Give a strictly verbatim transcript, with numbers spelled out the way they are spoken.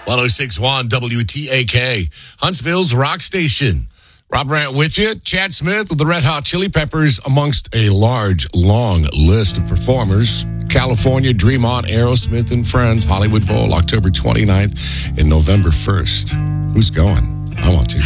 one oh six point one W T A K, Huntsville's rock station. Rob Brandt with you. Chad Smith of the Red Hot Chili Peppers amongst a large, long list of performers. California, Dream On, Aerosmith and Friends, Hollywood Bowl, October twenty-ninth and November first. Who's going? I want to.